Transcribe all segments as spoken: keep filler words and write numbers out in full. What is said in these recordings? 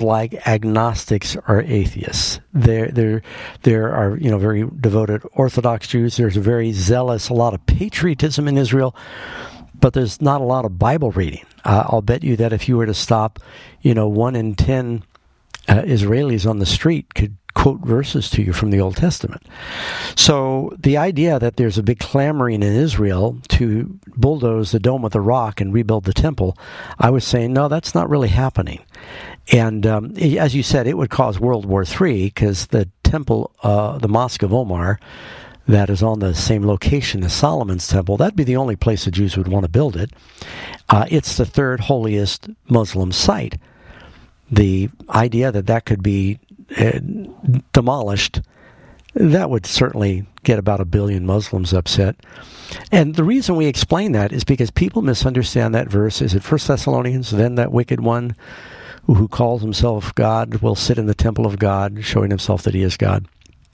like agnostics are atheists. There, there, there are you know very devoted Orthodox Jews. There's a very zealous, a lot of patriotism in Israel, but there's not a lot of Bible reading. Uh, I'll bet you that if you were to stop, you know, one in ten uh, Israelis on the street could quote verses to you from the Old Testament. So the idea that there's a big clamoring in Israel to bulldoze the Dome of the Rock and rebuild the temple, I was saying, no, that's not really happening. And um, as you said, it would cause World War Three because the temple, uh, the Mosque of Omar, that is on the same location as Solomon's temple, that'd be the only place the Jews would want to build it. Uh, it's the third holiest Muslim site. The idea that that could be uh, demolished, that would certainly get about a billion Muslims upset. And the reason we explain that is because people misunderstand that verse. Is it First Thessalonians? Then that wicked one who calls himself God will sit in the temple of God, showing himself that he is God.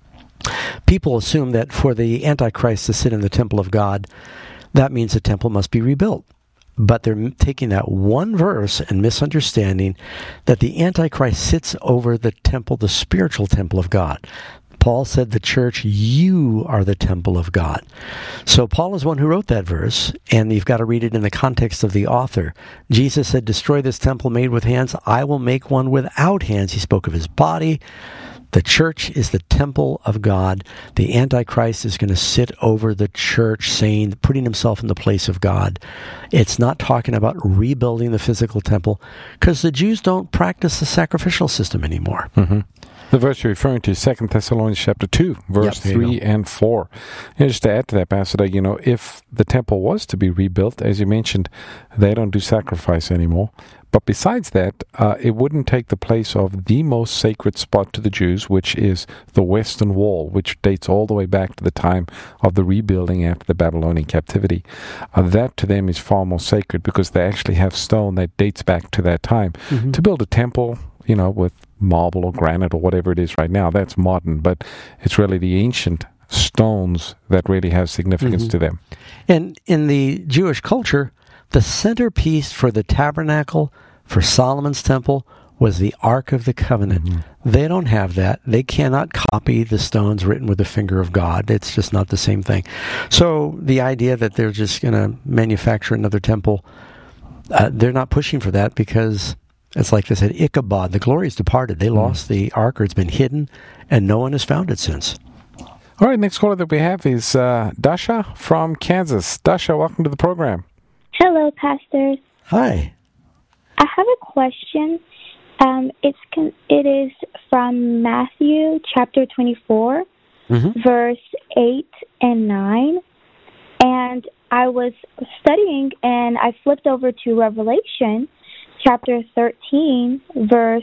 People assume that for the Antichrist to sit in the temple of God, that means the temple must be rebuilt. But they're taking that one verse and misunderstanding that the Antichrist sits over the temple, the spiritual temple of God. Paul said, the church, you are the temple of God. So Paul is one who wrote that verse, and you've got to read it in the context of the author. Jesus said, destroy this temple made with hands. I will make one without hands. He spoke of his body. The church is the temple of God. The Antichrist is going to sit over the church, saying, putting himself in the place of God. It's not talking about rebuilding the physical temple, because the Jews don't practice the sacrificial system anymore. Mm-hmm. The verse you're referring to is Second Thessalonians chapter two, verse yep, three and four. And just to add to that, Pastor, you know, if the temple was to be rebuilt, as you mentioned, they don't do sacrifice anymore. But besides that, uh, it wouldn't take the place of the most sacred spot to the Jews, which is the Western Wall, which dates all the way back to the time of the rebuilding after the Babylonian captivity. Uh, that to them is far more sacred because they actually have stone that dates back to that time. Mm-hmm. To build a temple, you know, with marble or granite or whatever it is right now, that's modern, but it's really the ancient stones that really have significance mm-hmm. to them. And in the Jewish culture, the centerpiece for the tabernacle, for Solomon's temple, was the Ark of the Covenant. Mm-hmm. They don't have that. They cannot copy the stones written with the finger of God. It's just not the same thing. So the idea that they're just going to manufacture another temple, uh, they're not pushing for that because it's like they said, Ichabod, the glory is departed. They mm-hmm. lost the Ark, or it's been hidden, and no one has found it since. All right, next caller that we have is uh, Dasha from Kansas. Dasha, welcome to the program. Hello, pastors. Hi. I have a question. Um, it's con- it is from Matthew chapter twenty-four, mm-hmm. verse eight and nine. And I was studying, and I flipped over to Revelation chapter thirteen, verse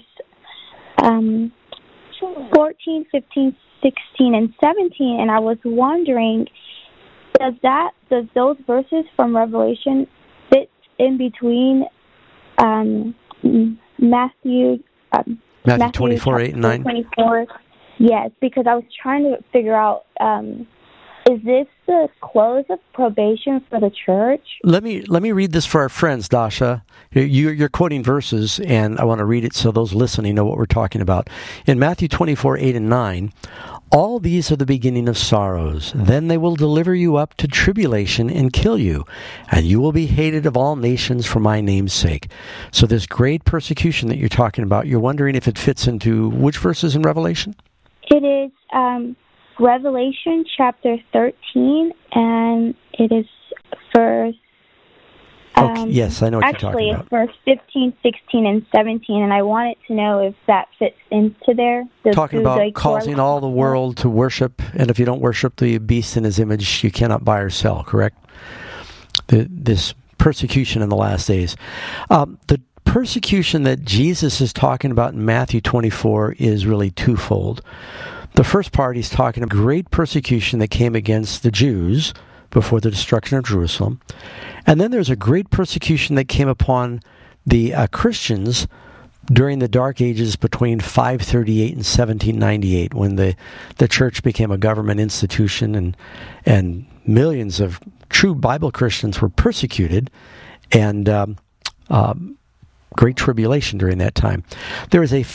um, fourteen, fifteen, sixteen, and seventeen. And I was wondering, does that does those verses from Revelation fit in between um, Matthew, um, Matthew Matthew twenty-four, eight and nine? twenty-four. Yes, because I was trying to figure out, um, is this the close of probation for the church? Let me let me read this for our friends, Dasha. You, you're quoting verses, and I want to read it so those listening know what we're talking about. In Matthew twenty-four, eight and nine, all these are the beginning of sorrows. Then they will deliver you up to tribulation and kill you, and you will be hated of all nations for my name's sake. So this great persecution that you're talking about, you're wondering if it fits into which verses in Revelation? It is um, Revelation chapter thirteen, and it is verse... Um, okay, yes, I know what actually, you're talking about. Actually, it's verse fifteen, sixteen, and seventeen, and I wanted to know if that fits into there. The, talking about the causing all the world to worship, and if you don't worship the beast in his image, you cannot buy or sell, correct? The, this persecution in the last days. Um, the persecution that Jesus is talking about in Matthew twenty-four is really twofold. The first part, he's talking about great persecution that came against the Jews before the destruction of Jerusalem. And then there's a great persecution that came upon the uh, Christians during the Dark Ages between five thirty-eight and seventeen ninety-eight, when the, the church became a government institution and and millions of true Bible Christians were persecuted, and um, um, great tribulation during that time. There is a